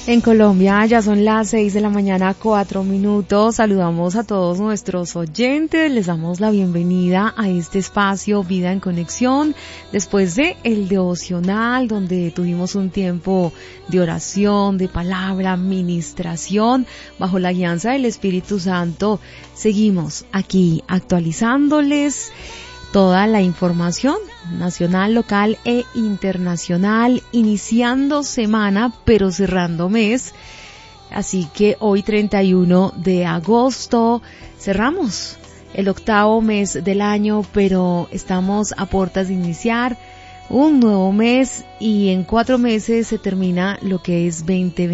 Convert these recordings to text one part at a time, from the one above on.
En Colombia ya son las 6 de la mañana, 4 minutos. Saludamos a todos nuestros oyentes. Les damos la bienvenida a este espacio Vida en Conexión. Después de el devocional, donde tuvimos un tiempo de oración, de palabra, ministración, bajo la guianza del Espíritu Santo, seguimos aquí actualizándoles toda la información nacional, local e internacional, iniciando semana pero cerrando mes. Así que hoy 31 de agosto cerramos el 8º mes del año, pero estamos a puertas de iniciar un nuevo mes y en 4 meses se termina lo que es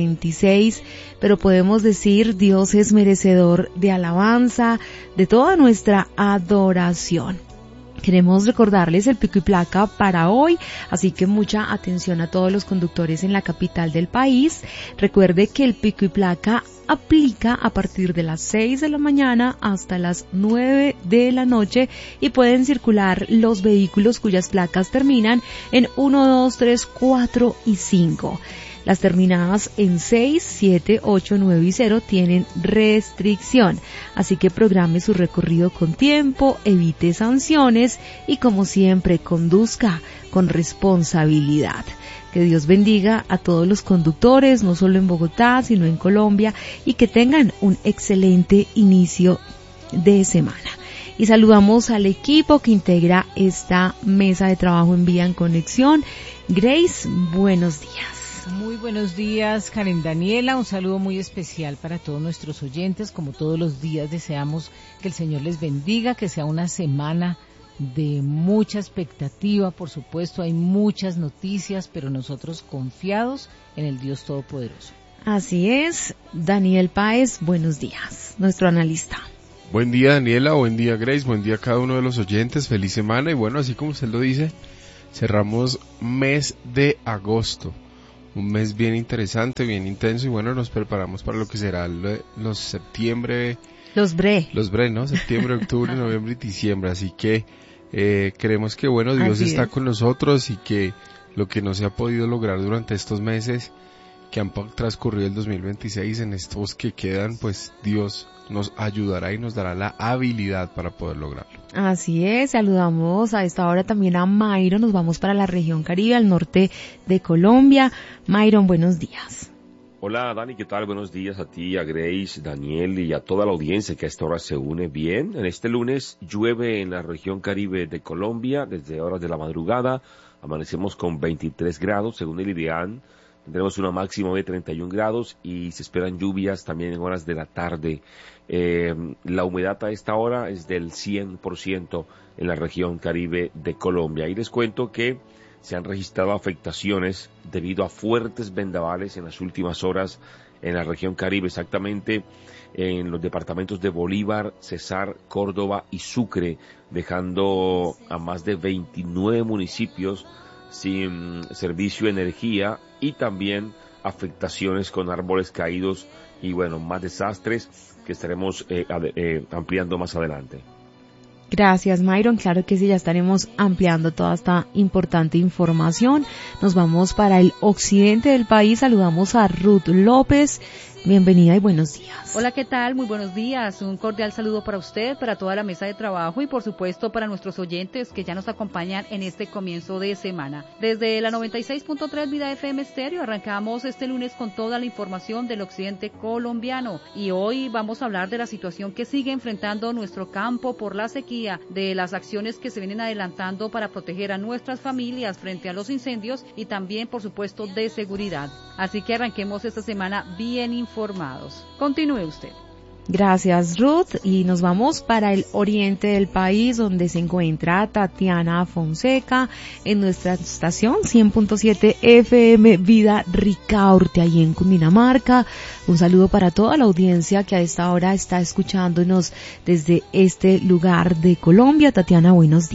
2026, pero podemos decir Dios es merecedor de alabanza, de toda nuestra adoración. Queremos recordarles el pico y placa para hoy, así que mucha atención a todos los conductores en la capital del país. Recuerde que el pico y placa aplica a partir de las 6 de la mañana hasta las 9 de la noche y pueden circular los vehículos cuyas placas terminan en 1, 2, 3, 4 y 5. Las terminadas en 6, 7, 8, 9 y 0 tienen restricción, así que programe su recorrido con tiempo, evite sanciones y como siempre conduzca con responsabilidad. Que Dios bendiga a todos los conductores, no solo en Bogotá, sino en Colombia, y que tengan un excelente inicio de semana. Y saludamos al equipo que integra esta mesa de trabajo en Vida en Conexión. Grace, buenos días. Muy buenos días, Karen Daniela, un saludo muy especial para todos nuestros oyentes. Como todos los días deseamos que el Señor les bendiga, que sea una semana de mucha expectativa, por supuesto hay muchas noticias, pero nosotros confiados en el Dios Todopoderoso. Así es, Daniel Páez, buenos días, nuestro analista. Buen día Daniela, buen día Grace, buen día a cada uno de los oyentes, feliz semana y bueno, así como usted lo dice, cerramos mes de agosto. Un mes bien interesante, bien intenso y bueno, nos preparamos para lo que será los septiembre... Los bre, ¿no? Septiembre, octubre, noviembre y diciembre. Así que creemos que bueno, Dios está con nosotros y que lo que no se ha podido lograr durante estos meses que han transcurrido el 2026, en estos que quedan, pues Dios nos ayudará y nos dará la habilidad para poder lograrlo. Así es, saludamos a esta hora también a Mayron, nos vamos para la región Caribe, al norte de Colombia. Mayron, buenos días. Hola Dani, ¿qué tal? Buenos días a ti, a Grace, Daniel y a toda la audiencia que a esta hora se une bien. En este lunes llueve en la región Caribe de Colombia desde horas de la madrugada, amanecemos con 23 grados según el IDEAN. Tendremos una máxima de 31 grados y se esperan lluvias también en horas de la tarde. La humedad a esta hora es del 100% en la región Caribe de Colombia. Y les cuento que se han registrado afectaciones debido a fuertes vendavales en las últimas horas en la región Caribe, exactamente en los departamentos de Bolívar, Cesar, Córdoba y Sucre, dejando a más de 29 municipios sin servicio de energía y también afectaciones con árboles caídos y bueno, más desastres que estaremos ampliando más adelante. Gracias, Mayron. Claro que sí, ya estaremos ampliando toda esta importante información. Nos vamos para el occidente del país. Saludamos a Ruth López. Bienvenida y buenos días. Hola, ¿qué tal? Muy buenos días. Un cordial saludo para usted, para toda la mesa de trabajo y por supuesto para nuestros oyentes que ya nos acompañan en este comienzo de semana. Desde la 96.3 Vida FM Estéreo arrancamos este lunes con toda la información del occidente colombiano y hoy vamos a hablar de la situación que sigue enfrentando nuestro campo por la sequía, de las acciones que se vienen adelantando para proteger a nuestras familias frente a los incendios y también por supuesto de seguridad. Así que arranquemos esta semana bien informados. Continúe usted. Gracias, Ruth. Y nos vamos para el oriente del país, donde se encuentra Tatiana Fonseca en nuestra estación 100.7 FM Vida Ricaurte, ahí en Cundinamarca. Un saludo para toda la audiencia que a esta hora está escuchándonos desde este lugar de Colombia. Tatiana, buenos días.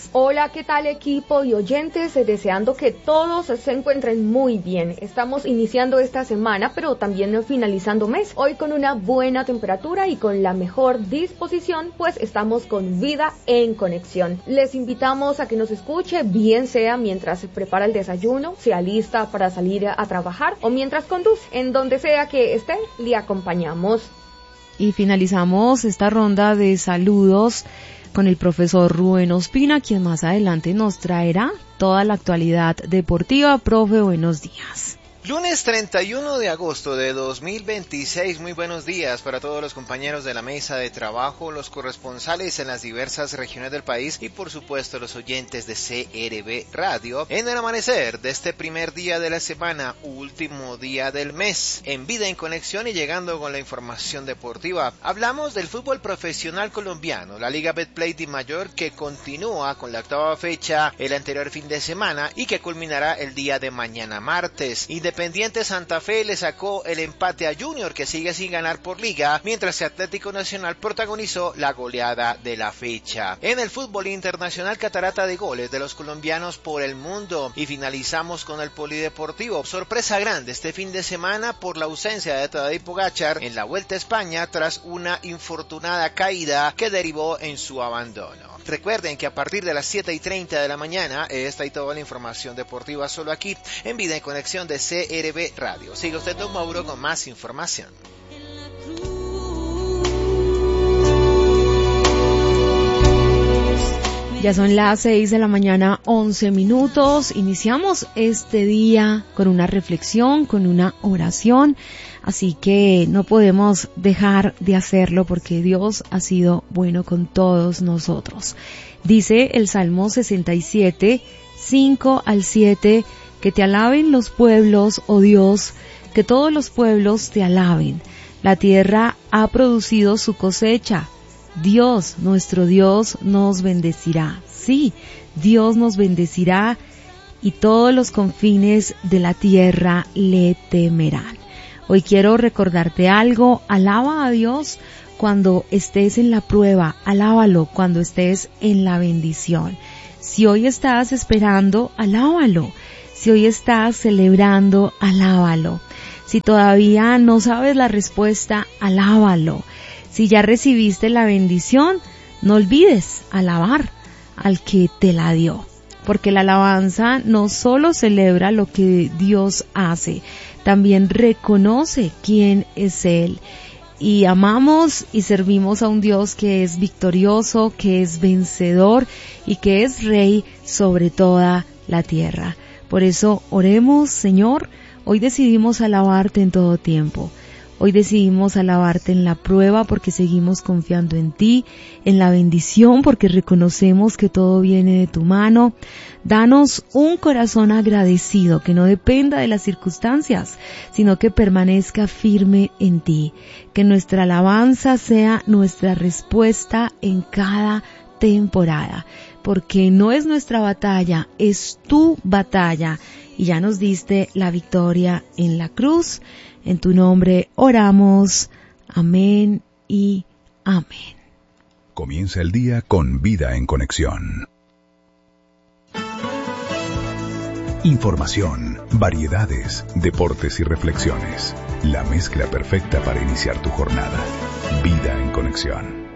Hola, ¿qué tal equipo y oyentes? Deseando que todos se encuentren muy bien. Estamos iniciando esta semana, pero también finalizando mes. Hoy con una buena temperatura y con la mejor disposición, pues estamos con Vida en Conexión. Les invitamos a que nos escuche, bien sea mientras se prepara el desayuno, se alista para salir a trabajar o mientras conduce. En donde sea que esté, le acompañamos. Y finalizamos esta ronda de saludos con el profesor Rubén Ospina, quien más adelante nos traerá toda la actualidad deportiva. Profe, buenos días. Lunes 31 de agosto de 2026, muy buenos días para todos los compañeros de la mesa de trabajo, los corresponsales en las diversas regiones del país y por supuesto los oyentes de CRB Radio en el amanecer de este primer día de la semana, último día del mes, en Vida en Conexión y llegando con la información deportiva. Hablamos del fútbol profesional colombiano, la Liga Betplay de Mayor que continúa con la octava fecha el anterior fin de semana y que culminará el día de mañana martes. Independiente Santa Fe le sacó el empate a Junior, que sigue sin ganar por liga, mientras que Atlético Nacional protagonizó la goleada de la fecha. En el fútbol internacional, catarata de goles de los colombianos por el mundo. Y finalizamos con el polideportivo. Sorpresa grande este fin de semana por la ausencia de Tadej Pogačar en la Vuelta a España tras una infortunada caída que derivó en su abandono. Recuerden que a partir de las 7:30 de la mañana, esta y toda la información deportiva solo aquí, en Vida en Conexión de CRB Radio. Sigue usted, don Mauro, con más información. Ya son las 6 de la mañana, 11 minutos. Iniciamos este día con una reflexión, con una oración. Así que no podemos dejar de hacerlo porque Dios ha sido bueno con todos nosotros. Dice el Salmo 67, 5 al 7, que te alaben los pueblos, oh Dios, que todos los pueblos te alaben. La tierra ha producido su cosecha. Dios, nuestro Dios, nos bendecirá. Sí, Dios nos bendecirá y todos los confines de la tierra le temerán. Hoy quiero recordarte algo, alaba a Dios cuando estés en la prueba, alábalo cuando estés en la bendición. Si hoy estás esperando, alábalo. Si hoy estás celebrando, alábalo. Si todavía no sabes la respuesta, alábalo. Si ya recibiste la bendición, no olvides alabar al que te la dio. Porque la alabanza no solo celebra lo que Dios hace, también reconoce quién es Él. Y amamos y servimos a un Dios que es victorioso, que es vencedor y que es Rey sobre toda la tierra. Por eso oremos, Señor, hoy decidimos alabarte en todo tiempo. Hoy decidimos alabarte en la prueba porque seguimos confiando en ti, en la bendición porque reconocemos que todo viene de tu mano. Danos un corazón agradecido que no dependa de las circunstancias, sino que permanezca firme en ti. Que nuestra alabanza sea nuestra respuesta en cada temporada, porque no es nuestra batalla, es tu batalla y ya nos diste la victoria en la cruz. En tu nombre oramos. Amén y amén. Comienza el día con Vida en Conexión. Información, variedades, deportes y reflexiones. La mezcla perfecta para iniciar tu jornada. Vida en Conexión.